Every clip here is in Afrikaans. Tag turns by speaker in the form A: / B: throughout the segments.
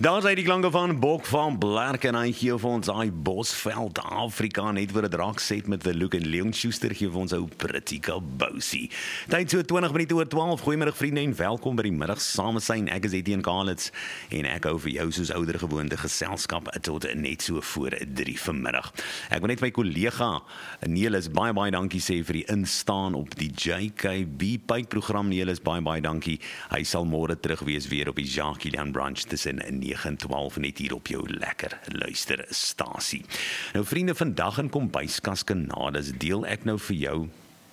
A: Daar is hy die klanke van Bok van Blerk en hy gee vir ons daai Bosveld Afrika net voor het raak set met the look en Leon Schuster gee vir ons ou pretty kabousie. Tyd so 20 minute oor 12. Goeiemiddag vriende en welkom by die middag samesyn. Ek is Etienne Kalitz en ek hou vir jou soos ouer gewoonte geselskap tot net so voor 3 vanmiddag. Ek wil net my kollega Neelis baie dankie sê vir die instaan op die JKB Pike program. Neelis baie dankie. Hy sal môre terug wees weer op die Jacques Kilian branch tussen 9 en 12 net hier op jou lekker luisterstasie. Nou vriende, vandag in Kombuiskas Kanades deel ek nou vir jou.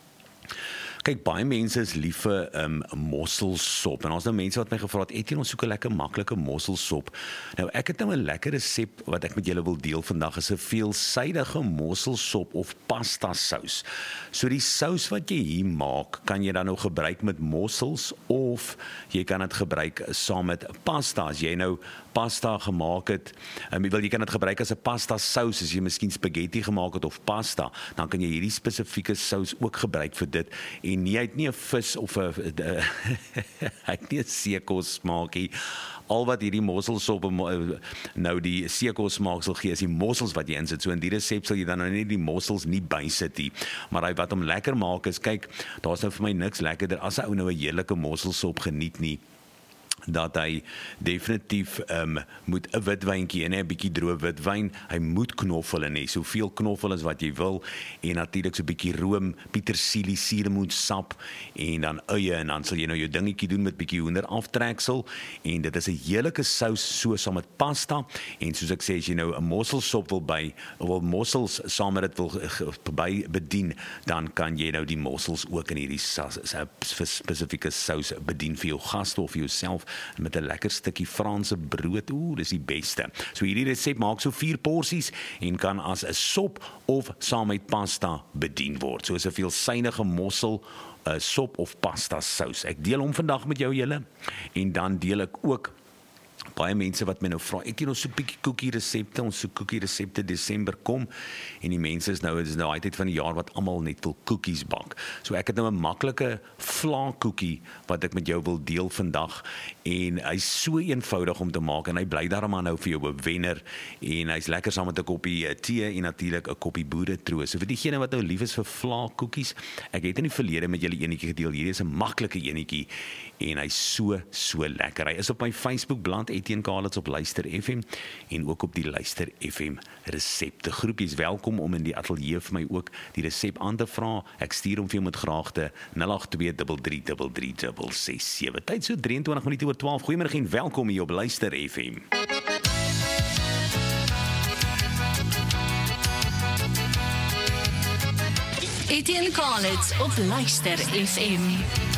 A: Kyk, baie mense is lief vir mosselsop. En ons nou mense wat my gevra het, Etienne, ons soek 'n lekker maklike mosselsop. Nou ek het nou 'n lekker resep wat ek met julle wil deel vandag, is 'n veelsidige mosselsop of pasta sous. So die sous wat jy hier maak, kan jy dan nou gebruik met mossels of jy kan dit gebruik saam met pasta. As jy nou pasta gemaak het, jy kan dit gebruik as 'n pasta sous, as jy miskien spaghetti gemaak het of pasta, dan kan jy hierdie spesifieke sous ook gebruik vir dit. En jy het nie 'n vis of 'n hy het nie 'n seekos smaakie. Al wat hierdie mosselsop nou die seekos smaak sal gee, is die mossels wat jy insit. So in die resep sal jy dan nou net die mossels nie bysit nie. Maar hy wat hom lekker maak is, kyk, daar's nou vir my niks lekkerder as 'n ou nou 'n heerlike mosselsop geniet nie, dat hy definitief moet 'n witwyntjie en 'n bietjie droë witwyn. Hy moet knoffel in hê, soveel knoffel as wat jy wil, en natuurlik so 'n bietjie room, petersilie, suurlemoensap en dan eie, en dan sal jy nou jou dingetjie doen met bietjie hoender aftreksel, en dit is 'n heerlike sous so saam met pasta. En soos ek sê, as jy nou 'n mosselsop wil mossels saam met dit wil by bedien, dan kan jy nou die mossels ook in hierdie spesifieke sous bedien vir jou gaste of vir jouself, met 'n lekker stukkie Franse brood. Dis die beste. So hierdie resep maak so 4 porsies en kan as 'n sop of saam met pasta bedien word. So is 'n veelsidige mossel sop of pasta sous. Ek deel hom vandag met jou julle, en dan deel ek ook baie mense wat my nou vra, ek het ons so 'n bietjie koekie resepte, ons so koekie resepte Desember kom, en die mense is nou daai tyd van die jaar wat almal net wil koekies bak. So ek het nou 'n maklike vlaakoekie wat ek met jou wil deel vandag, en hy's so eenvoudig om te maak, en hy bly daarom nou vir jou 'n wenner, en hy's lekker saam met 'n koppie tee en natuurlik 'n koppie boeretroos. So vir diegene wat nou lief is vir vlaakoekies, ek het in die verlede met julle enetjie gedeel. Hierdie is 'n maklike enetjie en hy's so lekker. Hy is op my Facebook bladsy Etienne Kalitz op Luister FM en ook op die Luister FM resepte groep. Jy is welkom om in die ateljee vir my ook die resep aan te vra. Ek stuur hom vir jou met graagte 082333367. Tyd so 23 minute oor 12. Goeiemiddag en welkom hier op Luister FM.
B: Etienne Kalitz op Luister FM.